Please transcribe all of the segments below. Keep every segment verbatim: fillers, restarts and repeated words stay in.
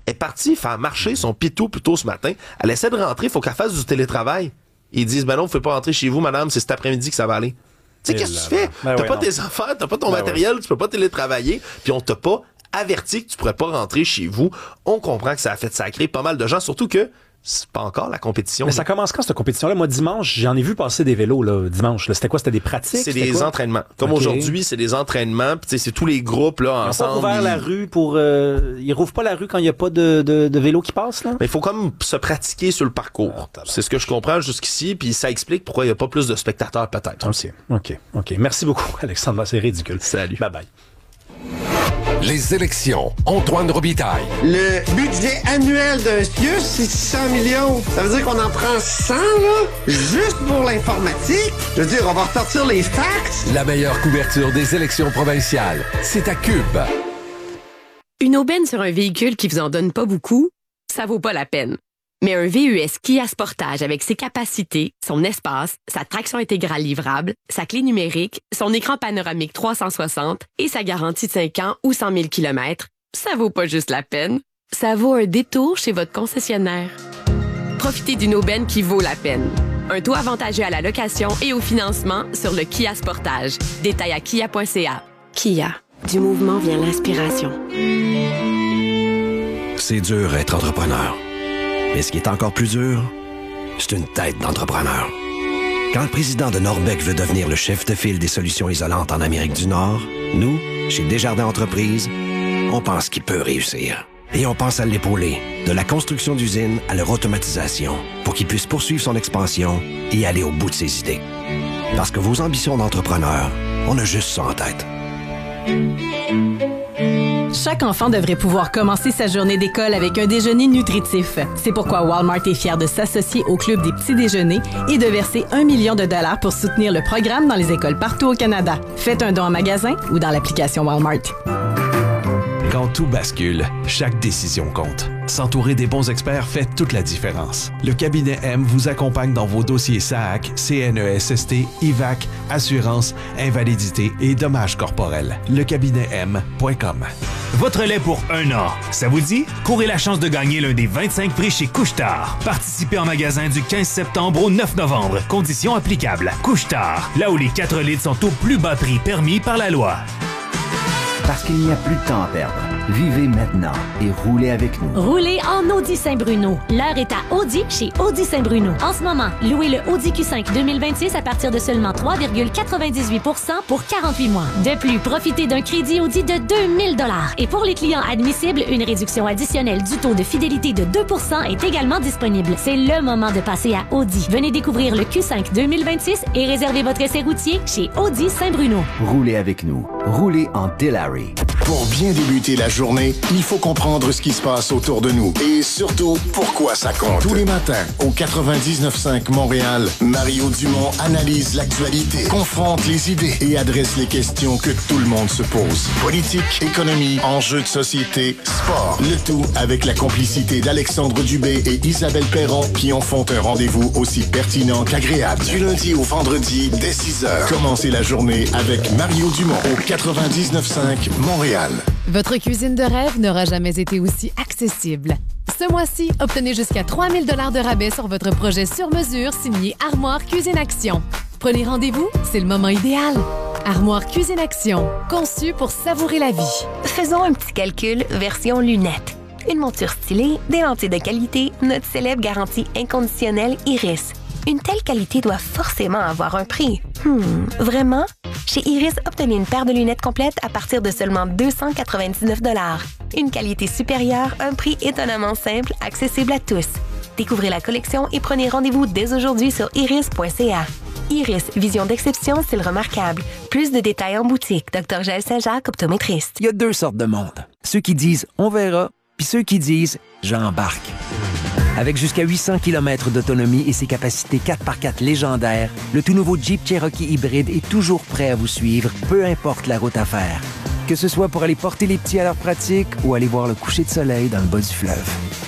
Elle est partie faire marcher son pitou plus tôt ce matin. Elle essaie de rentrer, il faut qu'elle fasse du télétravail. Ils disent, ben non, vous ne pouvez pas rentrer chez vous, madame, c'est cet après-midi que ça va aller. Tu sais, qu'est-ce que tu fais? Ben t'as oui, pas non. tes affaires, t'as pas ton ben matériel, oui. tu peux pas télétravailler, puis on t'a pas averti que tu pourrais pas rentrer chez vous. On comprend que ça a fait sacrer pas mal de gens, surtout que c'est pas encore la compétition. Mais ça commence quand, cette compétition-là? Moi, dimanche, j'en ai vu passer des vélos, là, dimanche. Là. C'était quoi? C'était des pratiques? C'est C'était des quoi? entraînements. Comme okay. aujourd'hui, c'est des entraînements. Puis tu sais, c'est tous les groupes là Ils ensemble. n'ont pas ouvert ils... la rue pour... Euh, ils rouvrent pas la rue quand il n'y a pas de, de, de vélo qui passe, là? Mais il faut comme se pratiquer sur le parcours. Ah, c'est ce que je comprends jusqu'ici. Puis ça explique pourquoi il n'y a pas plus de spectateurs, peut-être. OK, OK, OK. Merci beaucoup, Alexandre. C'est ridicule. Salut. Bye-bye. Les élections. Antoine Robitaille. Le budget annuel d'un C I U S, c'est six cents millions. Ça veut dire qu'on en prend cent, là, juste pour l'informatique. Je veux dire, on va ressortir les fax. La meilleure couverture des élections provinciales, c'est à Cube. Une aubaine sur un véhicule qui vous en donne pas beaucoup, ça vaut pas la peine. Mais un V U S Kia Sportage avec ses capacités, son espace, sa traction intégrale livrable, sa clé numérique, son écran panoramique trois cent soixante et sa garantie de cinq ans ou cent mille kilomètres, ça vaut pas juste la peine. Ça vaut un détour chez votre concessionnaire. Profitez d'une aubaine qui vaut la peine. Un taux avantageux à la location et au financement sur le Kia Sportage. Détail à kia point c a. Kia. Du mouvement vient l'inspiration. C'est dur être entrepreneur. Mais ce qui est encore plus dur, c'est une tête d'entrepreneur. Quand le président de Norbec veut devenir le chef de file des solutions isolantes en Amérique du Nord, nous, chez Desjardins Entreprises, on pense qu'il peut réussir. Et on pense à l'épauler, de la construction d'usines à leur automatisation, pour qu'il puisse poursuivre son expansion et aller au bout de ses idées. Parce que vos ambitions d'entrepreneur, on a juste ça en tête. Chaque enfant devrait pouvoir commencer sa journée d'école avec un déjeuner nutritif. C'est pourquoi Walmart est fier de s'associer au Club des petits déjeuners et de verser un million de dollars pour soutenir le programme dans les écoles partout au Canada. Faites un don en magasin ou dans l'application Walmart. Quand tout bascule, chaque décision compte. S'entourer des bons experts fait toute la différence. Le cabinet M vous accompagne dans vos dossiers S A A C, C N E S S T, I V A C, assurance, invalidité et dommages corporels. Le cabinet M point com. Votre lait pour un an. Ça vous dit? Courez la chance de gagner l'un des vingt-cinq prix chez Couche-Tard. Participez en magasin du quinze septembre au neuf novembre. Conditions applicables. Couche-Tard, là où les quatre litres sont au plus bas prix permis par la loi. Parce qu'il n'y a plus de temps à perdre. Vivez maintenant et roulez avec nous. Roulez en Audi Saint-Bruno. L'heure est à Audi chez Audi Saint-Bruno. En ce moment, louez le Audi Q cinq deux mille vingt-six à partir de seulement trois virgule quatre-vingt-dix-huit pour cent pour quarante-huit mois. De plus, profitez d'un crédit Audi de deux mille dollars. Et pour les clients admissibles, une réduction additionnelle du taux de fidélité de deux pour cent est également disponible. C'est le moment de passer à Audi. Venez découvrir le Q cinq deux mille vingt-six et réservez votre essai routier chez Audi Saint-Bruno. Roulez avec nous. Roulez en Dilawri. Pour bien débuter la journée, il faut comprendre ce qui se passe autour de nous et surtout pourquoi ça compte. Tous les matins, au quatre-vingt-dix-neuf cinq Montréal, Mario Dumont analyse l'actualité, confronte les idées et adresse les questions que tout le monde se pose. Politique, économie, enjeux de société, sport. Le tout avec la complicité d'Alexandre Dubé et Isabelle Perron qui en font un rendez-vous aussi pertinent qu'agréable. Du lundi au vendredi, dès six heures. Commencez la journée avec Mario Dumont au quatre-vingt-dix-neuf cinq Montréal. Votre cuisine de rêve n'aura jamais été aussi accessible. Ce mois-ci, obtenez jusqu'à trois mille dollars de rabais sur votre projet sur mesure signé Armoire Cuisine Action. Prenez rendez-vous, c'est le moment idéal. Armoire Cuisine Action, conçu pour savourer la vie. Faisons un petit calcul version lunettes. Une monture stylée, des lentilles de qualité, notre célèbre garantie inconditionnelle Iris. Une telle qualité doit forcément avoir un prix. Hmm, vraiment? Chez Iris, obtenez une paire de lunettes complètes à partir de seulement deux cent quatre-vingt-dix-neuf dollars. Une qualité supérieure, un prix étonnamment simple, accessible à tous. Découvrez la collection et prenez rendez-vous dès aujourd'hui sur iris point c a. Iris, vision d'exception, style remarquable. Plus de détails en boutique. docteur Jaël Saint-Jacques, optométriste. Il y a deux sortes de monde. Ceux qui disent « on verra », puis ceux qui disent « j'embarque ». Avec jusqu'à huit cents kilomètres d'autonomie et ses capacités quatre par quatre légendaires, le tout nouveau Jeep Cherokee hybride est toujours prêt à vous suivre, peu importe la route à faire. Que ce soit pour aller porter les petits à leur pratique ou aller voir le coucher de soleil dans le bas du fleuve.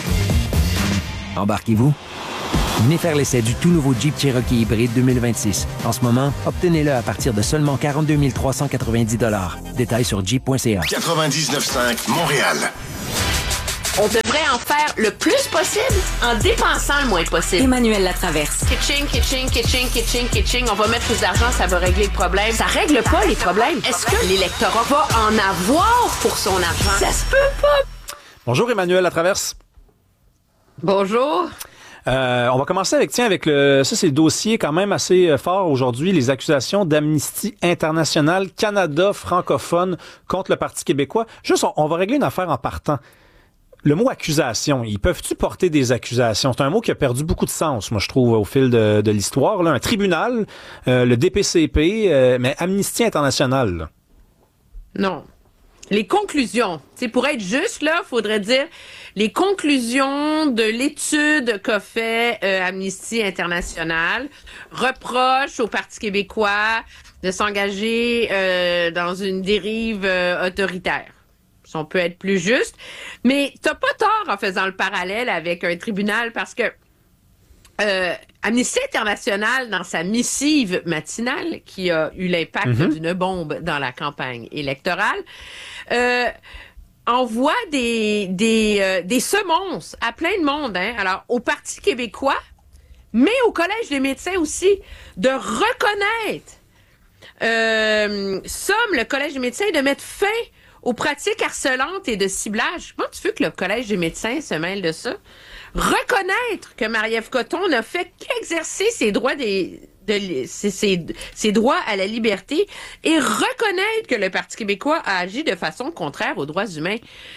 Embarquez-vous? Venez faire l'essai du tout nouveau Jeep Cherokee hybride deux mille vingt-six. En ce moment, obtenez-le à partir de seulement quarante-deux mille trois cent quatre-vingt-dix dollars. Détails sur jeep point c a. quatre-vingt-dix-neuf cinq Montréal. On devrait en faire le plus possible en dépensant le moins possible. Emmanuel Latraverse. Kitching, kitching, kitching, kitching, kitching. On va mettre plus d'argent, ça va régler le problème. Ça règle pas les problèmes. Est-ce que l'électorat va en avoir pour son argent? Ça se peut pas. Bonjour Emmanuel Latraverse. Bonjour. Euh, on va commencer avec, tiens, avec le, ça c'est le dossier quand même assez fort aujourd'hui, les accusations d'Amnesty International Canada francophone contre le Parti québécois. Juste, on, on va régler une affaire en partant. Le mot accusation, ils peuvent-tu porter des accusations? C'est un mot qui a perdu beaucoup de sens, moi je trouve, au fil de, de l'histoire. Là. Un tribunal, euh, le D P C P, euh, mais Amnesty International. Là. Non. Les conclusions. T'sais, pour être juste, là, faudrait dire les conclusions de l'étude qu'a fait euh, Amnesty International reprochent au Parti québécois de s'engager euh, dans une dérive euh, autoritaire. Si on peut être plus juste. Mais t'as pas tort en faisant le parallèle avec un tribunal parce que euh, Amnesty International, dans sa missive matinale, qui a eu l'impact mm-hmm. d'une bombe dans la campagne électorale, euh, envoie des, des, euh, des semonces à plein de monde. Hein? Alors, au Parti québécois, mais au Collège des médecins aussi, de reconnaître, euh, somme le Collège des médecins, de mettre fin aux pratiques harcelantes et de ciblage. Comment tu veux que le Collège des médecins se mêle de ça? Reconnaître que Marie-Ève Cotton n'a fait qu'exercer ses droits des, de, ses, ses, ses droits à la liberté et reconnaître que le Parti québécois a agi de façon contraire aux droits humains.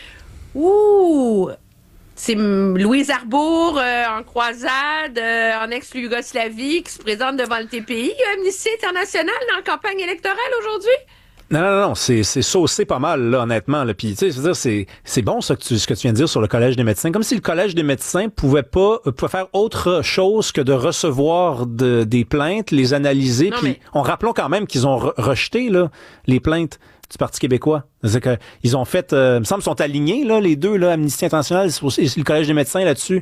Ouh! C'est Louise Arbour euh, en croisade, euh, en ex-Yougoslavie, qui se présente devant le T P I, Amnesty International dans la campagne électorale aujourd'hui? Non, non, non, c'est, c'est saucé pas mal, là, honnêtement. Là. Puis, tu sais, je veux dire, c'est, c'est bon ça que tu, ce que tu viens de dire sur le Collège des médecins. Comme si le Collège des médecins pouvait pas, pouvait faire autre chose que de recevoir de, des plaintes, les analyser. Puis, mais... on rappelons quand même qu'ils ont re- rejeté là les plaintes du Parti québécois. C'est que ils ont fait, euh, il me semble, sont alignés là les deux là, Amnesty International et le Collège des médecins là-dessus.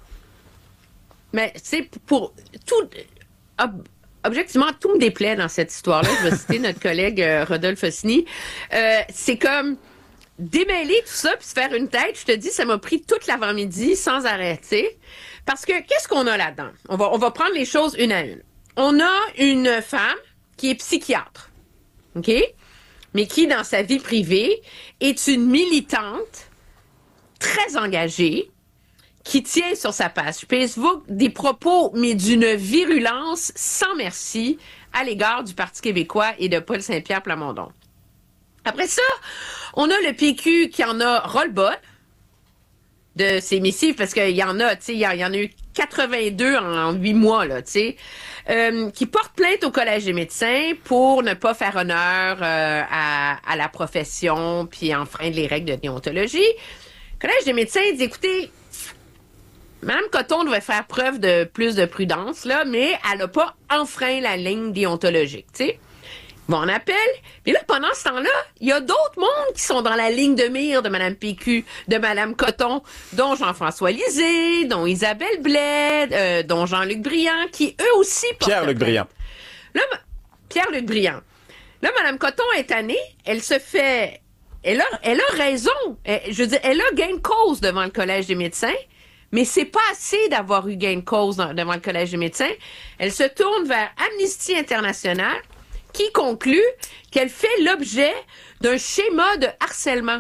Mais c'est pour tout. Ob- Objectivement, tout me déplaît dans cette histoire-là. Je vais citer notre collègue euh, Rodolphe Ossini. Euh, c'est comme démêler tout ça puis se faire une tête. Je te dis, ça m'a pris toute l'avant-midi sans arrêter. Parce que qu'est-ce qu'on a là-dedans? On va, on va prendre les choses une à une. On a une femme qui est psychiatre, OK? Mais qui, dans sa vie privée, est une militante très engagée, qui tient sur sa page Facebook des propos, mais d'une virulence sans merci à l'égard du Parti québécois et de Paul Saint-Pierre Plamondon. Après ça, on a le P Q qui en a ras-le-bol de ces missives, parce qu'il y en a, tu sais, il y, y en a eu quatre-vingt-deux en huit mois, là, tu sais, euh, qui portent plainte au Collège des médecins pour ne pas faire honneur euh, à, à la profession puis enfreindre les règles de déontologie. Le Collège des médecins dit, écoutez, Mme Cotton devait faire preuve de plus de prudence, là, mais elle n'a pas enfreint la ligne déontologique, tu sais. Bon, on appelle. Puis là, pendant ce temps-là, il y a d'autres mondes qui sont dans la ligne de mire de Mme P Q, de Mme Cotton, dont Jean-François Lisée, dont Isabelle Blais, euh, dont Jean-Luc Briand, qui eux aussi portent Pierre-Luc Briand. Là, Pierre-Luc Briand. Là, Mme Cotton est tannée. Elle se fait... Elle a, elle a raison. Elle, je veux dire, elle a gain de cause devant le Collège des médecins. Mais c'est pas assez d'avoir eu gain de cause dans, devant le Collège des médecins. Elle se tourne vers Amnesty International, qui conclut qu'elle fait l'objet d'un schéma de harcèlement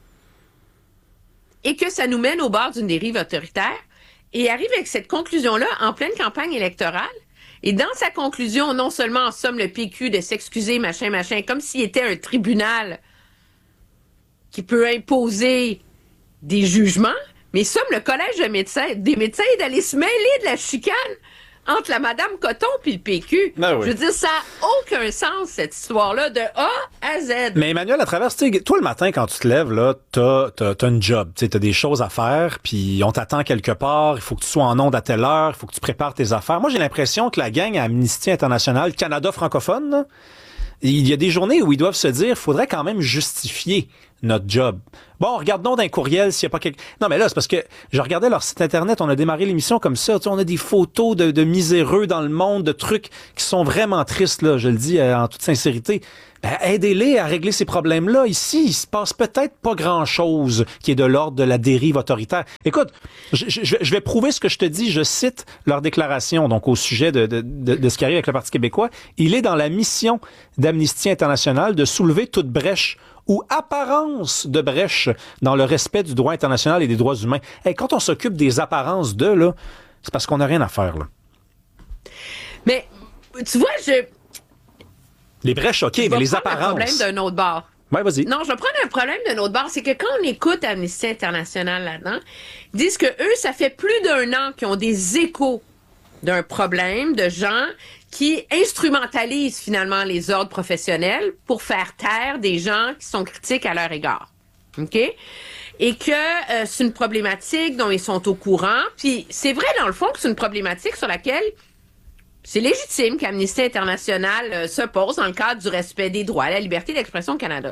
et que ça nous mène au bord d'une dérive autoritaire, et arrive avec cette conclusion-là en pleine campagne électorale. Et dans sa conclusion, non seulement en somme le P Q de s'excuser, machin, machin, comme s'il était un tribunal qui peut imposer des jugements, mais somme le Collège de médecins, des médecins d'aller se mêler de la chicane entre la Madame Cotton puis le P Q. Ben oui. Je veux dire, ça n'a aucun sens, cette histoire-là, de A à Z. Mais Emmanuel, à travers, tu sais, toi, le matin, quand tu te lèves, là, t'as, t'as, t'as une job, tu sais, t'as des choses à faire, puis on t'attend quelque part, il faut que tu sois en onde à telle heure, il faut que tu prépares tes affaires. Moi, j'ai l'impression que la gang à Amnesty International, Canada francophone, là, il y a des journées où ils doivent se dire, faudrait quand même justifier notre job. Bon, regardons d'un courriel s'il n'y a pas quelque... Non, mais là, c'est parce que je regardais leur site Internet, on a démarré l'émission comme ça, tu sais, on a des photos de, de miséreux dans le monde, de trucs qui sont vraiment tristes, là, je le dis euh, en toute sincérité. Ben, aidez-les à régler ces problèmes-là. Ici, il se passe peut-être pas grand-chose qui est de l'ordre de la dérive autoritaire. Écoute, je, je, je vais prouver ce que je te dis. Je cite leur déclaration, donc au sujet de, de, de, de ce qui arrive avec le Parti québécois. Il est dans la mission d'Amnesty International de soulever toute brèche ou apparence de brèche dans le respect du droit international et des droits humains. Hey, quand on s'occupe des apparences de, là, c'est parce qu'on n'a rien à faire, là. Mais, tu vois, je... Les brèches, OK, mais les apparences... un problème d'un autre bord. Ouais, vas-y. Non, je vais prendre un problème d'un autre bord. C'est que quand on écoute Amnesty International là-dedans, ils disent que eux, ça fait plus d'un an qu'ils ont des échos d'un problème de gens qui instrumentalisent finalement les ordres professionnels pour faire taire des gens qui sont critiques à leur égard. OK? Et que euh, c'est une problématique dont ils sont au courant. Puis c'est vrai, dans le fond, que c'est une problématique sur laquelle c'est légitime qu'Amnesty International euh, se pose dans le cadre du respect des droits à la liberté d'expression au Canada.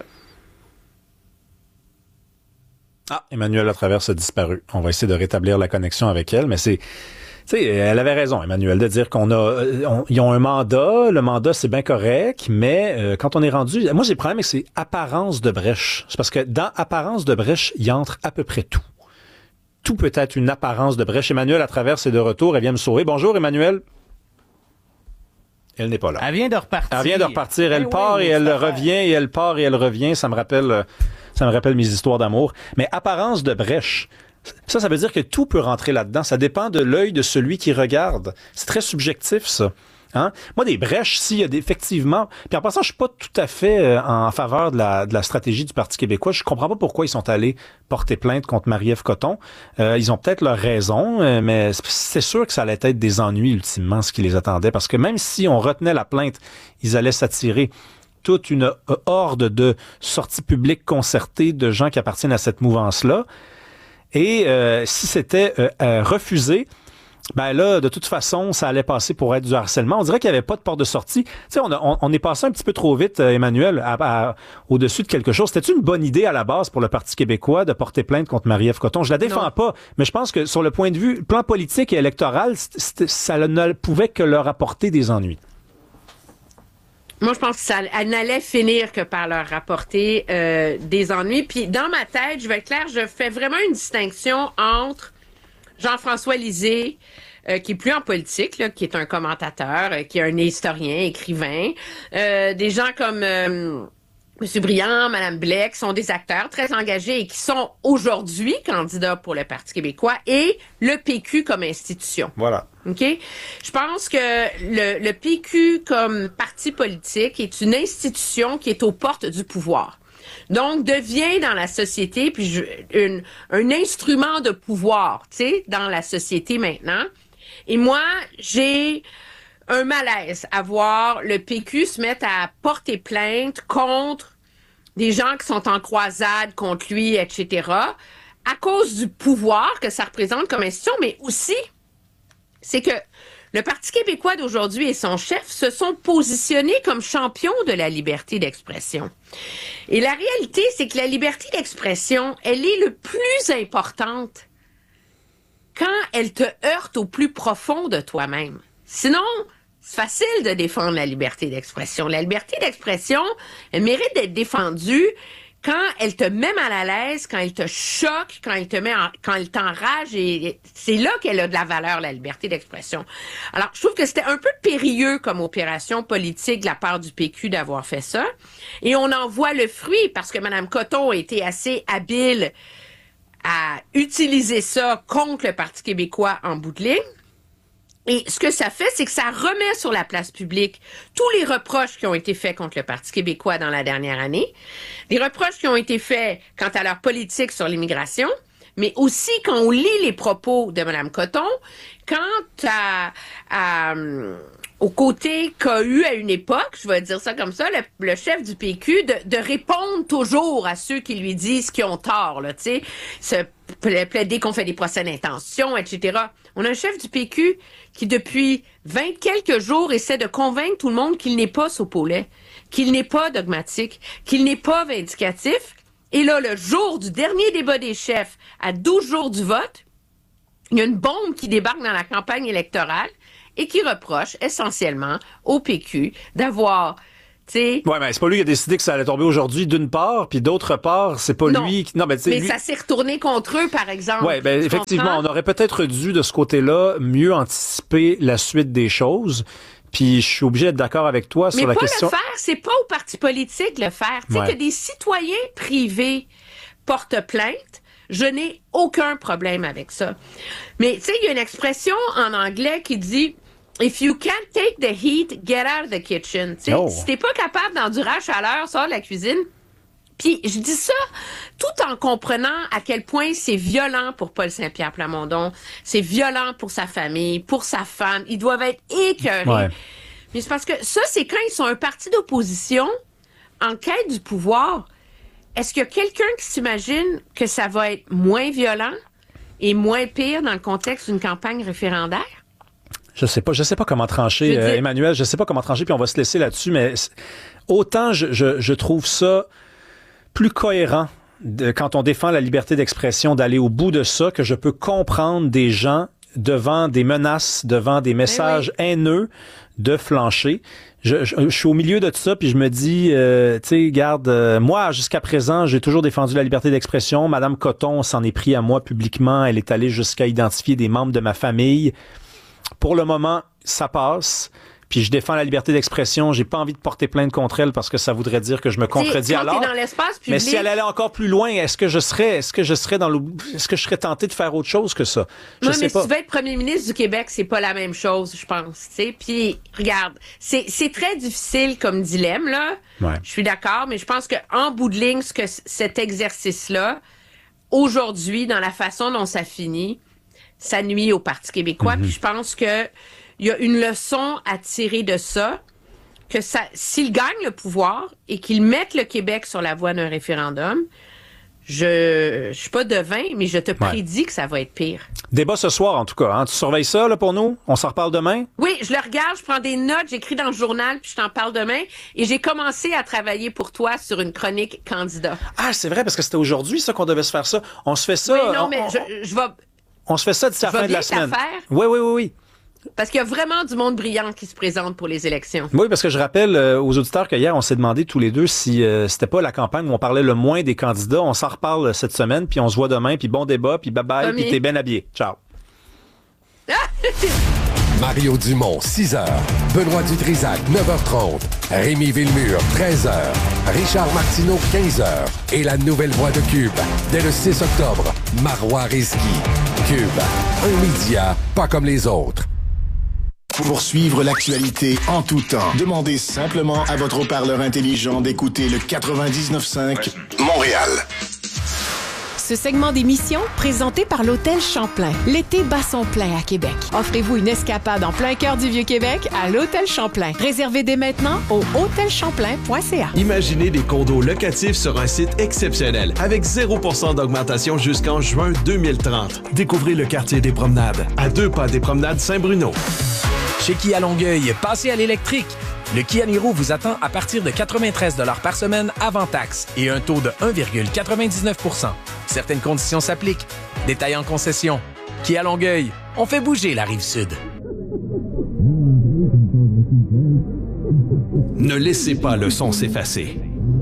Ah, Emmanuel Latraverse a disparu. On va essayer de rétablir la connexion avec elle, mais c'est... Tu sais, elle avait raison, Emmanuel, de dire qu'on a... On, ils ont un mandat, le mandat, c'est bien correct, mais euh, quand on est rendu... Moi, j'ai le problème avec ces apparences de brèche. C'est parce que dans apparence de brèche, il entre à peu près tout. Tout peut être une apparence de brèche. Emmanuel Latraverse est de retour, elle vient me sauver. Bonjour, Emmanuel. Elle n'est pas là. Elle vient de repartir. Elle vient de repartir. Elle eh part oui, et elle revient et elle part et elle revient. Ça me rappelle, ça me rappelle mes histoires d'amour. Mais apparence de brèche, ça, ça veut dire que tout peut rentrer là-dedans. Ça dépend de l'œil de celui qui regarde. C'est très subjectif, ça. Hein? Moi, des brèches, s'il y a des, effectivement... Puis en passant, je suis pas tout à fait euh, en faveur de la, de la stratégie du Parti québécois. Je comprends pas pourquoi ils sont allés porter plainte contre Marie-Ève Coton. Euh, ils ont peut-être leur raison, euh, mais c'est sûr que ça allait être des ennuis, ultimement, ce qui les attendait. Parce que même si on retenait la plainte, ils allaient s'attirer toute une horde de sorties publiques concertées de gens qui appartiennent à cette mouvance-là. Et euh, si c'était euh, euh, refusé... Ben là, de toute façon, ça allait passer pour être du harcèlement. On dirait qu'il n'y avait pas de porte de sortie. Tu sais, on, on, on est passé un petit peu trop vite, Emmanuel, à, à, au-dessus de quelque chose. C'était une bonne idée à la base pour le Parti québécois de porter plainte contre Marie-Ève Coton? Je la défends non. pas, mais je pense que sur le point de vue plan politique et électoral, ça ne pouvait que leur apporter des ennuis. Moi, je pense que ça elle n'allait finir que par leur rapporter euh, des ennuis. Puis dans ma tête, je vais être claire, je fais vraiment une distinction entre Jean-François Lisée, euh, qui est plus en politique, là, qui est un commentateur, euh, qui est un historien, écrivain, euh, des gens comme euh, M. Briand, Mme Blais, qui sont des acteurs très engagés et qui sont aujourd'hui candidats pour le Parti québécois, et le P Q comme institution. Voilà. OK? Je pense que le, le P Q comme parti politique est une institution qui est aux portes du pouvoir. Donc, devient dans la société, puis je, une, un instrument de pouvoir, tu sais, dans la société maintenant. Et moi, j'ai un malaise à voir le P Q se mettre à porter plainte contre des gens qui sont en croisade contre lui, et cetera, à cause du pouvoir que ça représente comme institution, mais aussi, c'est que le Parti québécois d'aujourd'hui et son chef se sont positionnés comme champions de la liberté d'expression. Et la réalité, c'est que la liberté d'expression, elle est le plus importante quand elle te heurte au plus profond de toi-même. Sinon, c'est facile de défendre la liberté d'expression. La liberté d'expression, elle mérite d'être défendue quand elle te met mal à l'aise, quand elle te choque, quand elle te met en, quand elle t'enrage, et c'est là qu'elle a de la valeur, la liberté d'expression. Alors, je trouve que c'était un peu périlleux comme opération politique de la part du P Q d'avoir fait ça. Et on en voit le fruit parce que Mme Coton a été assez habile à utiliser ça contre le Parti québécois en bout de ligne. Et ce que ça fait, c'est que ça remet sur la place publique tous les reproches qui ont été faits contre le Parti québécois dans la dernière année, des reproches qui ont été faits quant à leur politique sur l'immigration, mais aussi quand on lit les propos de Mme Coton, quant à, à, au côté qu'a eu à une époque, je vais dire ça comme ça, le, le chef du P Q, de, de répondre toujours à ceux qui lui disent qu'ils ont tort, là, tu sais, se plaider qu'on fait des procès d'intention, et cetera. On a un chef du P Q qui, depuis vingt quelques jours, essaie de convaincre tout le monde qu'il n'est pas soupe au lait, qu'il n'est pas dogmatique, qu'il n'est pas vindicatif, Et là, le jour du dernier débat des chefs, à douze jours du vote, il y a une bombe qui débarque dans la campagne électorale et qui reproche essentiellement au P Q d'avoir... T'sais, ouais, mais c'est pas lui qui a décidé que ça allait tomber aujourd'hui, d'une part, puis d'autre part, c'est pas non, lui qui... Non, mais, mais lui... ça s'est retourné contre eux, par exemple. Ouais, ben effectivement, comprends? On aurait peut-être dû, de ce côté-là, mieux anticiper la suite des choses. Puis je suis obligé d'être d'accord avec toi mais sur la pas question... le faire, c'est pas aux partis politiques le faire. Tu sais, ouais. que des citoyens privés portent plainte, je n'ai aucun problème avec ça. Mais tu sais, il y a une expression en anglais qui dit... If you can't take the heat, get out of the kitchen. Oh. Si t'es pas capable d'endurer la chaleur, sors de la cuisine. Puis je dis ça tout en comprenant à quel point c'est violent pour Paul Saint-Pierre Plamondon. C'est violent pour sa famille, pour sa femme. Ils doivent être écœurés. Ouais. Mais c'est parce que ça, c'est quand ils sont un parti d'opposition en quête du pouvoir. Est-ce qu'il y a quelqu'un qui s'imagine que ça va être moins violent et moins pire dans le contexte d'une campagne référendaire? Je sais pas, je sais pas comment trancher, euh, Emmanuel, je sais pas comment trancher, puis on va se laisser là-dessus, mais autant je, je, je trouve ça plus cohérent de, quand on défend la liberté d'expression d'aller au bout de ça, que je peux comprendre des gens devant des menaces, devant des messages oui. haineux, de flancher. Je, je, je suis au milieu de tout ça, puis je me dis, euh, tu sais, garde, euh, moi, jusqu'à présent, j'ai toujours défendu la liberté d'expression. Madame Coton s'en est pris à moi publiquement. Elle est allée jusqu'à identifier des membres de ma famille. Pour le moment, ça passe. Puis je défends la liberté d'expression. J'ai pas envie de porter plainte contre elle parce que ça voudrait dire que je me contredis quand alors. T'es dans l'espace public, mais si elle allait encore plus loin, est-ce que je serais, est-ce que je serais dans le, est-ce que je serais tenté de faire autre chose que ça? Je oui, sais mais pas. si tu veux être premier ministre du Québec, c'est pas la même chose, je pense. T'sais. Puis regarde, c'est, c'est très difficile comme dilemme là. Ouais. Je suis d'accord, mais je pense que en bout de ligne, ce que c- cet exercice-là, aujourd'hui, dans la façon dont ça finit, ça nuit au Parti québécois. Mm-hmm. Puis je pense que il y a une leçon à tirer de ça, que ça, s'ils gagnent le pouvoir et qu'ils mettent le Québec sur la voie d'un référendum, je, je suis pas devin, mais je te prédis ouais. que ça va être pire. Débat ce soir, en tout cas. Hein? Tu surveilles ça, là, pour nous? On s'en reparle demain? Oui, je le regarde, je prends des notes, j'écris dans le journal, puis je t'en parle demain. Et j'ai commencé à travailler pour toi sur une chronique candidat. Ah, c'est vrai, parce que c'était aujourd'hui, ça, qu'on devait se faire ça. On se fait ça... Oui, non, on, mais on, je, je vais... On se fait ça d'ici la fin de la semaine. Oui, oui, oui, oui. Parce qu'il y a vraiment du monde brillant qui se présente pour les élections. Oui, parce que je rappelle euh, aux auditeurs qu'hier, on s'est demandé tous les deux si euh, c'était pas la campagne où on parlait le moins des candidats. On s'en reparle cette semaine, puis on se voit demain, puis bon débat, puis bye-bye, puis t'es bien habillé. Ciao. Mario Dumont, six heures. Benoît Dutrisac, neuf heures trente. Rémi Villemure, treize heures. Richard Martineau, quinze heures. Et la nouvelle voix de Cube, dès le six octobre, Marois Risky. Cube, un média pas comme les autres. Pour suivre l'actualité en tout temps, demandez simplement à votre haut-parleur intelligent d'écouter le quatre-vingt-dix-neuf cinq Montréal. Ce segment d'émission, présenté par l'Hôtel Champlain. L'été bat son plein à Québec. Offrez-vous une escapade en plein cœur du Vieux-Québec à l'Hôtel Champlain. Réservez dès maintenant au hôtel champlain point c a. Imaginez des condos locatifs sur un site exceptionnel avec zéro pour cent d'augmentation jusqu'en juin deux mille trente. Découvrez le quartier des Promenades, à deux pas des Promenades Saint-Bruno. Chez Kia Longueuil, passez à l'électrique. Le Kia Niro vous attend à partir de quatre-vingt-treize dollars par semaine avant taxe et un taux de un virgule quatre-vingt-dix-neuf pour cent. Certaines conditions s'appliquent. Détails en concession. Kia Longueuil, on fait bouger la Rive-Sud. Ne laissez pas le son s'effacer.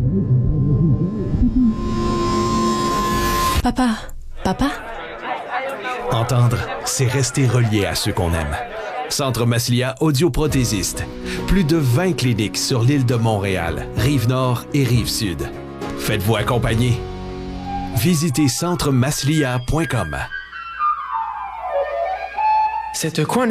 Papa, papa. Entendre, c'est rester relié à ceux qu'on aime. Centre Massilia audioprothésiste. Plus de vingt cliniques sur l'île de Montréal, Rive-Nord et Rive-Sud. Faites-vous accompagner. Visitez centre massilia point com. Cette coin